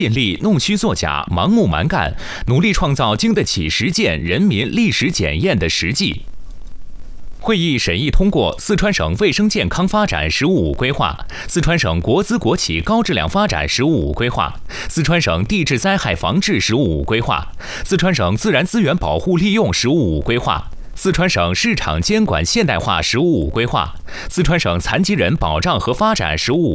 尽力弄虚作假、盲目蛮干，努力创造经得起实践、人民历史检验的实际。会议审议通过四川省卫生健康发展“十五五”规划、四川省国资国企高质量发展“十五五”规划、四川省地质灾害防治“十五五”规划、四川省自然资源保护利用“十五五”规划、四川省市场监管现代化“十五五”规划、四川省残疾人保障和发展“十五五”